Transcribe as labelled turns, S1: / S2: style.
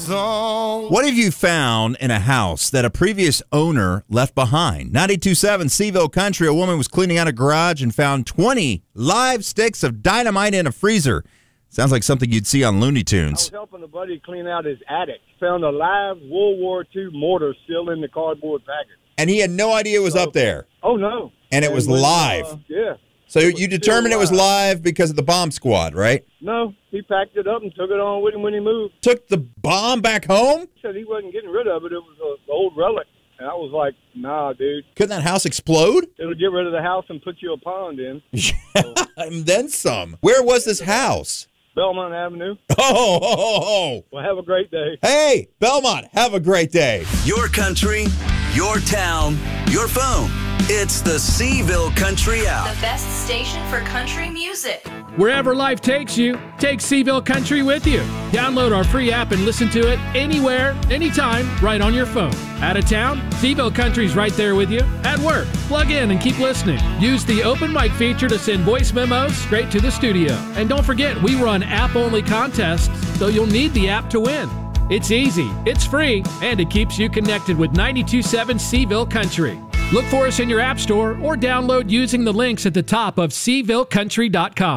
S1: song.
S2: What have you found in a house that a previous owner left behind? 92.7 Seaville Country, a woman was cleaning out a garage and found 20 live sticks of dynamite in a freezer. Sounds like something you'd see on Looney
S3: I
S2: Tunes.
S3: was helping a buddy clean out his attic. Found a live World War II mortar still in the cardboard package.
S2: And he had no idea it was up there.
S3: Oh, no.
S2: And it was
S3: when,
S2: live.
S3: Yeah.
S2: So
S3: It was
S2: you determined it was
S3: still
S2: live because of the bomb squad, right?
S3: No, he packed it up and took it on with him when he moved.
S2: Took the bomb back home?
S3: He said he wasn't getting rid of it. It was an old relic. And I was like, nah, dude.
S2: Couldn't that house explode?
S3: It'll get rid of the house and put you a pond in.
S2: And then some. Where was this house?
S3: Belmont Avenue.
S2: Oh.
S3: Well, have a great day.
S2: Hey, Belmont, have a great day.
S4: Your country, your town, your phone. It's the Seaville Country app.
S5: The best station for country music.
S6: Wherever life takes you, take Seaville Country with you. Download our free app and listen to it anywhere, anytime, right on your phone. Out of town, Seaville Country's right there with you. At work, plug in and keep listening. Use the open mic feature to send voice memos straight to the studio. And don't forget, we run app-only contests, so you'll need the app to win. It's easy, it's free, and it keeps you connected with 92.7 Seaville Country. Look for us in your app store or download using the links at the top of SeavilleCountry.com.